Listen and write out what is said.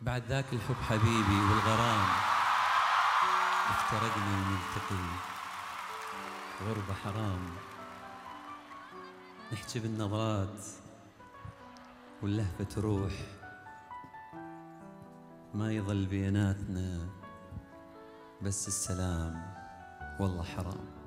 بعد ذاك الحب حبيبي والغرام افترقنا ونلتقي، غربة حرام. نحكي بالنظرات واللهفة تروح، ما يظل بيناتنا بس السلام والله حرام.